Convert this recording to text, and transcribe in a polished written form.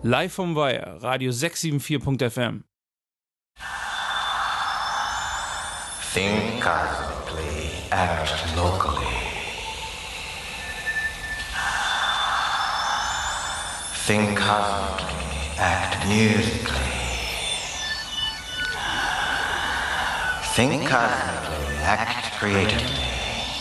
Live vom Weiher, Radio 674.fm. Think cosmically, act locally. Think cosmically, act musically. Think cosmically, act creatively.